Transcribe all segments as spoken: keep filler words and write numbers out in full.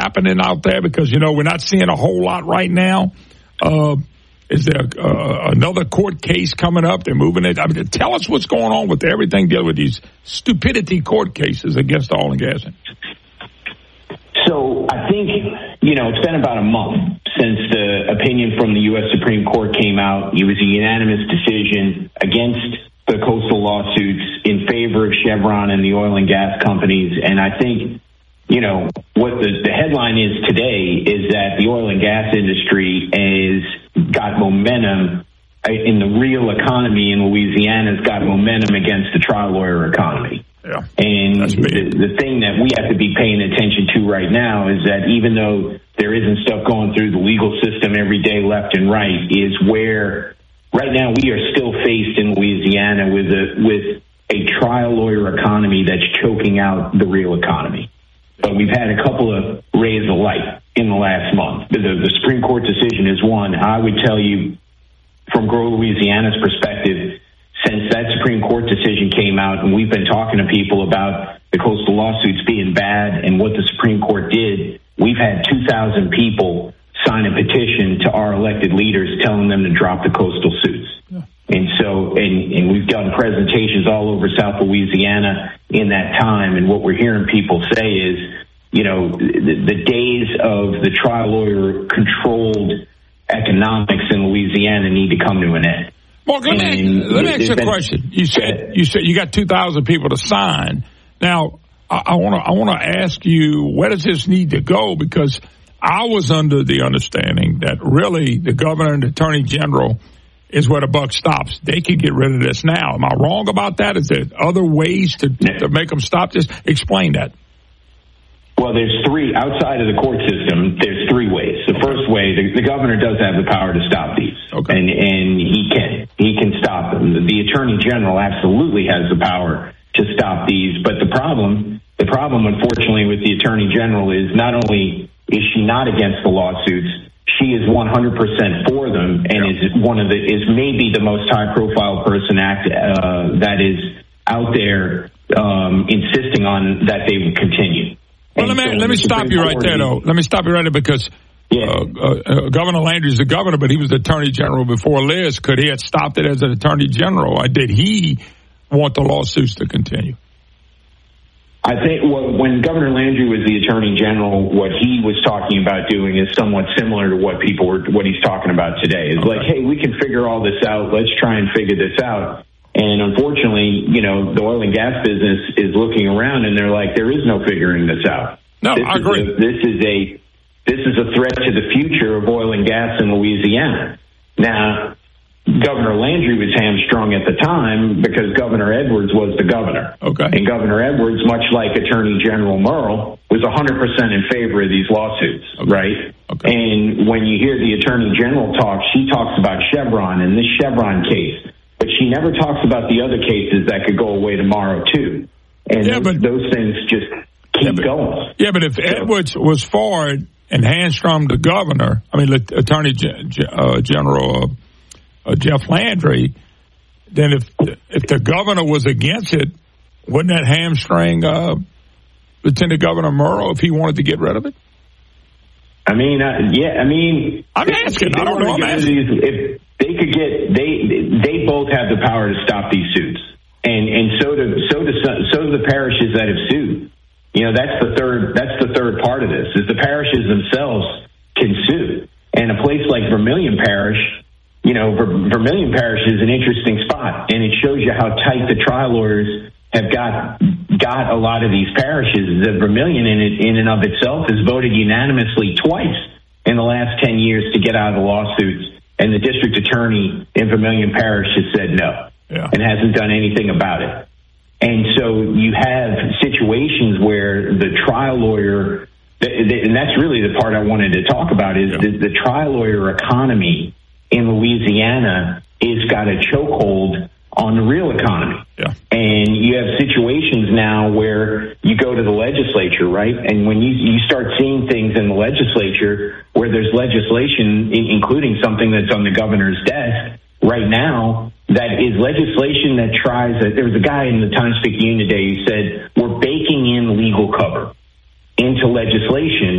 happening out there? Because, you know, we're not seeing a whole lot right now. Uh, is there uh, another court case coming up? They're moving it. I mean, tell us what's going on with everything dealing with these stupidity court cases against the oil and gas industry. So I think, you know, it's been about a month since the opinion from the U S Supreme Court came out. It was a unanimous decision against the coastal lawsuits in favor of Chevron and the oil and gas companies. And I think, you know, what the, the headline is today is that the oil and gas industry has got momentum in the real economy in Louisiana, has got momentum against the trial lawyer economy. Yeah, and the, the thing that we have to be paying attention to right now is that even though there isn't stuff going through the legal system every day left and right, is where right now we are still faced in Louisiana with a with a trial lawyer economy that's choking out the real economy. But we've had a couple of rays of light in the last month. The, the Supreme Court decision is one. I would tell you from Grow Louisiana's perspective, since that Supreme Court decision came out, and we've been talking to people about the coastal lawsuits being bad and what the Supreme Court did, we've had two thousand people sign a petition to our elected leaders telling them to drop the coastal suits. Yeah. And so, and, and we've done presentations all over South Louisiana in that time, and what we're hearing people say is, you know, the, the days of the trial lawyer controlled economics in Louisiana need to come to an end. Mark, let me, let me ask you a question. You said you said you got two thousand people to sign. Now, I want to I want to ask you, where does this need to go? Because I was under the understanding that really the governor and the attorney general is where the buck stops. They could get rid of this now. Am I wrong about that? Is there other ways to, to make them stop this? Explain that. Well, there's three outside of the court system. There's three ways. The first way, the, the governor does have the power to stop these, okay. and and he can he can stop them. The, the attorney general absolutely has the power to stop these. But the problem, the problem, unfortunately, with the attorney general is not only is she not against the lawsuits, she is one hundred percent for them, and yeah. is one of the is maybe the most high profile person act uh, that is out there um, insisting on that they would continue. Well, let me, let me stop you right there, though. Let me stop you right there because yeah. uh, uh, Governor Landry is the governor, but he was the attorney general before Liz. Could he have stopped it as an attorney general? Or did he want the lawsuits to continue? I think well, when Governor Landry was the attorney general, what he was talking about doing is somewhat similar to what people were, what he's talking about today. It's okay. like, hey, we can figure all this out. Let's try and figure this out. And unfortunately, you know, the oil and gas business is looking around and they're like, there is no figuring this out. No, this I agree. Is a, this is a this is a threat to the future of oil and gas in Louisiana. Now, Governor Landry was hamstrung at the time because Governor Edwards was the governor. Okay. And Governor Edwards, much like Attorney General Merle, was one hundred percent in favor of these lawsuits, okay. right? Okay. And when you hear the Attorney General talk, she talks about Chevron and this Chevron case. But she never talks about the other cases that could go away tomorrow, too. And yeah, those, but, those things just keep yeah, but, going. Yeah, but if so, Edwards was for it and hamstrung the governor, I mean, Attorney uh, General uh, uh, Jeff Landry, then if if the governor was against it, wouldn't that hamstring uh, Lieutenant Governor Merle if he wanted to get rid of it? I mean, uh, yeah, I mean... I'm asking. I don't know. I'm asking. These, if they could get... They they both have the power to stop these suits. And and so do, so do, so do the parishes that have sued. You know, that's the third that's the third part of this, is the parishes themselves can sue. And a place like Vermilion Parish, you know, Ver, Vermilion Parish is an interesting spot. And it shows you how tight the trial lawyers have got got a lot of these parishes. The Vermilion in it, in and of itself has voted unanimously twice in the last ten years to get out of the lawsuits, and the district attorney in Vermilion Parish has said no yeah. and hasn't done anything about it. And so you have situations where the trial lawyer, and that's really the part I wanted to talk about, is yeah. the, the trial lawyer economy in Louisiana is got a chokehold on the real economy. Yeah. And you have situations now where you go to the legislature, right? And when you, you start seeing things in the legislature where there's legislation, including something that's on the governor's desk right now, that is legislation that tries that. There was a guy in the Times-Picayune today who said, we're baking in legal cover into legislation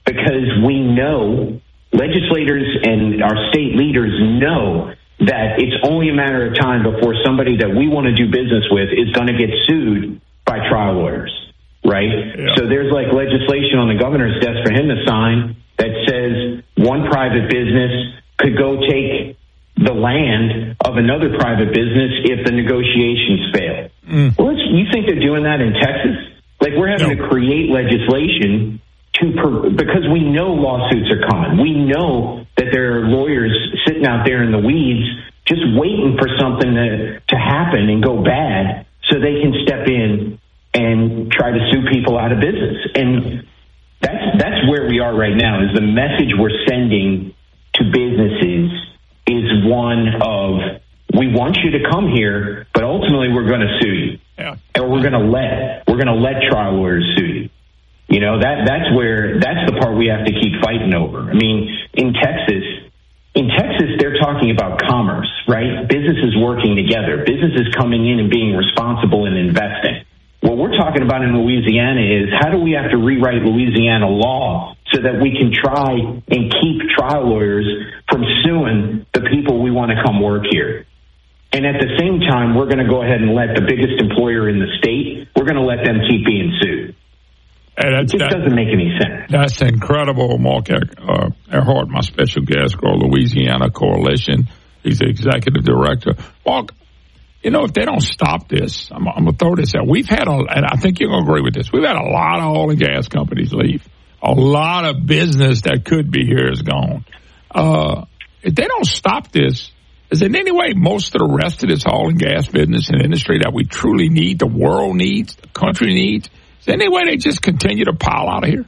because we know, legislators and our state leaders know that it's only a matter of time before somebody that we want to do business with is going to get sued by trial lawyers, right? Yeah. So there's like legislation on the governor's desk for him to sign that says one private business could go take the land of another private business if the negotiations fail. Mm. Well, you think they're doing that in Texas? Like, we're having no. to create legislation to per- because we know lawsuits are coming. We know that there are lawyers sitting out there in the weeds just waiting for something to, to happen and go bad so they can step in and try to sue people out of business. And that's that's where we are right now, is the message we're sending to businesses is one of, we want you to come here, but ultimately we're going to sue you. Yeah. Or we're going to let we're going to let trial lawyers sue you. You know, that that's where that's the part we have to keep fighting over. I mean, in Texas, in Texas, they're talking about commerce, right? Businesses working together, businesses coming in and being responsible and investing. What we're talking about in Louisiana is, how do we have to rewrite Louisiana law so that we can try and keep trial lawyers from suing the people we want to come work here? And at the same time, we're going to go ahead and let the biggest employer in the state, we're going to let them keep being sued. And it just that, doesn't make any sense. That's incredible. Mark uh, Earhart, my special guest, for Louisiana Coalition. He's the executive director. Mark, you know, if they don't stop this, I'm, I'm going to throw this out. We've had, a, and I think you're going to agree with this, we've had a lot of oil and gas companies leave. A lot of business that could be here is gone. Uh, if they don't stop this, is there any way most of the rest of this oil and gas business and industry that we truly need, the world needs, the country needs, is there any way they just continue to pile out of here?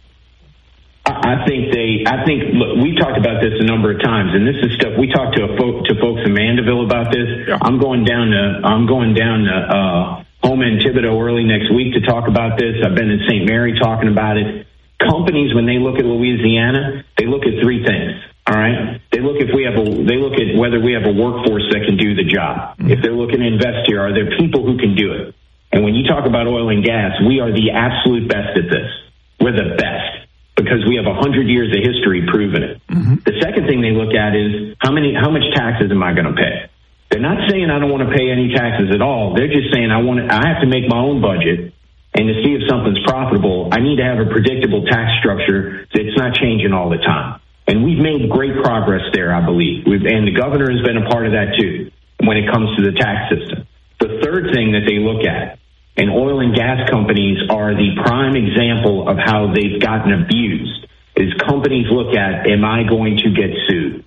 I think they, I think, look, we talked about this a number of times, and this is stuff we talked to a folk, to folks in Mandeville about this. Yeah. I'm going down to, I'm going down to, uh, Houma and Thibodaux early next week to talk about this. I've been in Saint Mary talking about it. Companies, when they look at Louisiana, they look at three things. All right. They look if we have a, they look at whether we have a workforce that can do the job. Mm-hmm. If they're looking to invest here, are there people who can do it? And when you talk about oil and gas, we are the absolute best at this. We're the best because we have a hundred years of history proving it. Mm-hmm. The second thing they look at is how many, how much taxes am I going to pay? They're not saying I don't want to pay any taxes at all. They're just saying I want to, I have to make my own budget. And to see if something's profitable, I need to have a predictable tax structure that's not changing all the time. And we've made great progress there, I believe. We've, and the governor has been a part of that, too, when it comes to the tax system. The third thing that they look at, and oil and gas companies are the prime example of how they've gotten abused, is companies look at, am I going to get sued?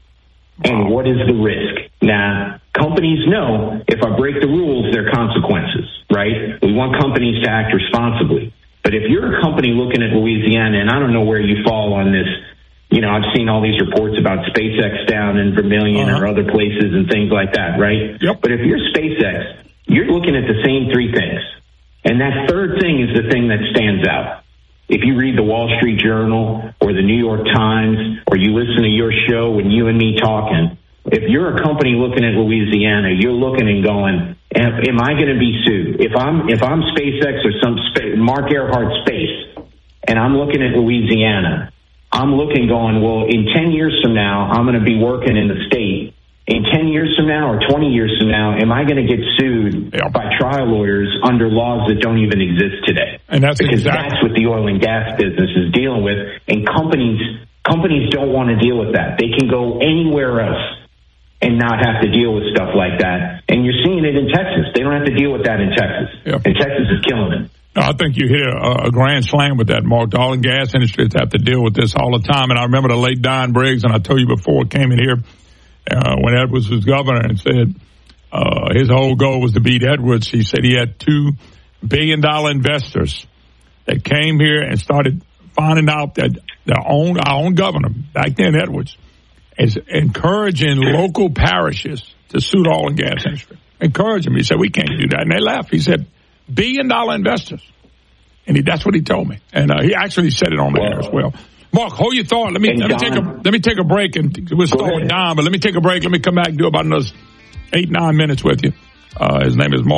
And what is the risk? Now, companies know if I break the rules, there are consequences, right? We want companies to act responsibly. But if you're a company looking at Louisiana, and I don't know where you fall on this, you know, I've seen all these reports about SpaceX down in Vermilion uh-huh. or other places and things like that, right? Yep. But if you're SpaceX, you're looking at the same three things. And that third thing is the thing that stands out. If you read the Wall Street Journal or the New York Times, or you listen to your show when you and me talking, if you're a company looking at Louisiana, you're looking and going, am, am I going to be sued? If I'm if I'm SpaceX or some spa- Mark Earhart Space, and I'm looking at Louisiana, I'm looking going, well, in ten years from now, I'm going to be working in the state. In ten years from now or twenty years from now, am I going to get sued yeah. by trial lawyers under laws that don't even exist today? And that's because exactly. that's what the oil and gas business is dealing with. And companies companies don't want to deal with that. They can go anywhere else and not have to deal with stuff like that. And you're seeing it in Texas. They don't have to deal with that in Texas. Yeah. And Texas is killing it. I think you hit a, a grand slam with that, Mark. The oil and gas industries have to deal with this all the time. And I remember the late Don Briggs, and I told you before, came in here uh, when Edwards was governor and said uh, his whole goal was to beat Edwards. He said he had two billion dollar investors that came here and started finding out that their own, our own governor, back then Edwards, is encouraging local parishes to sue the oil and gas industry. Encourage them. He said, we can't do that. And they left. He said, billion dollar investors. And he, that's what he told me. And uh, he actually said it on the air as well. Mark, hold your thought. Let me, let me take a, let me take a break, and we'll start with Don, but let me take a break. Let me come back and do about another eight, nine minutes with you. Uh, his name is Mark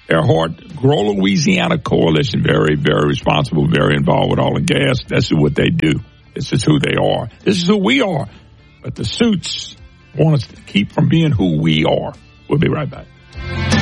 Earhart, Grow Louisiana Coalition, very, very responsible, very involved with oil and gas. That's what they do. This is who they are. This is who we are. But the suits want us to keep from being who we are. We'll be right back.